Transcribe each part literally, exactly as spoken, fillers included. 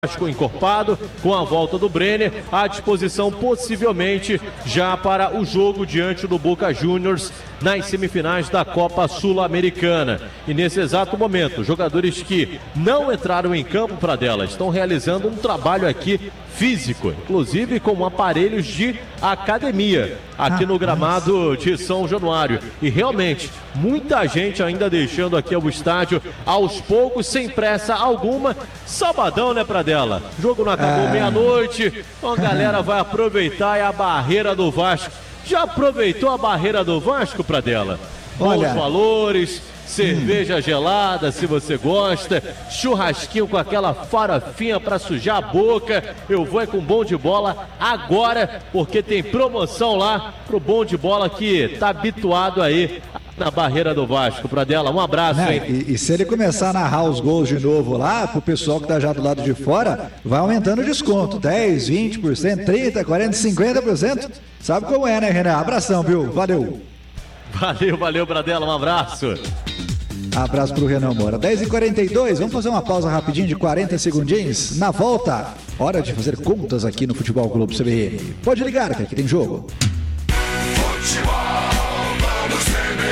Vasco encorpado, com a volta do Brenner, à disposição possivelmente já para o jogo diante do Boca Juniors nas semifinais da Copa Sul-Americana. E nesse exato momento, jogadores que não entraram em campo para dela estão realizando um trabalho aqui físico, inclusive com aparelhos de academia aqui no gramado de São Januário. E realmente, muita gente ainda deixando aqui o estádio aos poucos, sem pressa alguma. Sabadão, né, Pradella? O jogo não acabou é... meia-noite, então a galera vai aproveitar e a barreira do Vasco. Já aproveitou a barreira do Vasco, Pradella? Bons Olha... valores, cerveja hum. gelada, se você gosta, churrasquinho com aquela farofinha para sujar a boca. Eu vou é com bom de bola agora, porque tem promoção lá pro bom de bola que tá habituado aí na barreira do Vasco. Pradella, um abraço, Não, hein? E, e se ele começar a narrar os gols de novo lá, pro pessoal que tá já do lado de fora, vai aumentando o desconto, dez, vinte por cento, trinta, quarenta, cinquenta por cento. Sabe como é, né, Renan? Abração, viu? Valeu. Valeu, valeu, Pradella, um abraço. Abraço pro Renan Moura. dez e quarenta e dois, vamos fazer uma pausa rapidinho de quarenta segundinhos. Na volta, hora de fazer contas aqui no Futebol Clube C B N. Pode ligar, que aqui tem jogo. Futebol Clube C B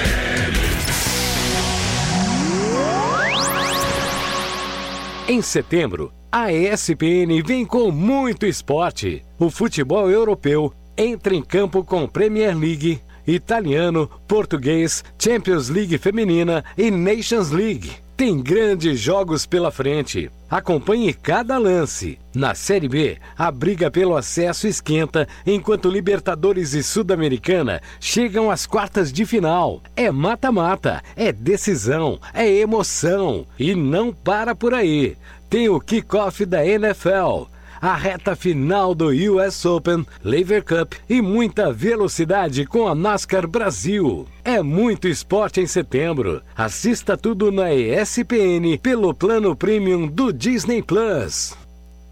N. Em setembro, a E S P N vem com muito esporte. O futebol europeu entra em campo com Premier League, italiano, português, Champions League feminina e Nations League. Tem grandes jogos pela frente. Acompanhe cada lance. Na Série B, a briga pelo acesso esquenta, enquanto Libertadores e Sul-Americana chegam às quartas de final. É mata-mata, é decisão, é emoção. E não para por aí. Tem o kickoff da N F L, a reta final do U S Open, Lever Cup e muita velocidade com a NASCAR Brasil. É muito esporte em setembro. Assista tudo na E S P N pelo plano premium do Disney Plus.